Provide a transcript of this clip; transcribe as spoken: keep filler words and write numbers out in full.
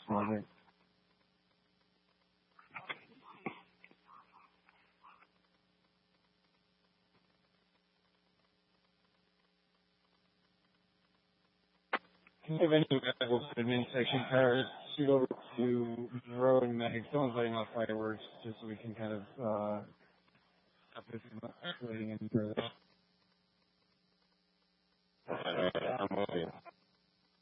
project. Can you have any available admin section cars shoot over to Monroe and Meg? Someone's lighting off fireworks just so we can kind of uh, stop this from escalating any further.